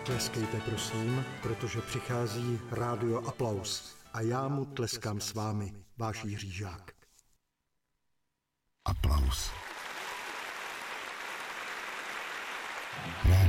Tleskejte prosím, protože přichází Rádio Aplaus a já mu tleskám s vámi, váš Jiří Žák. Aplaus.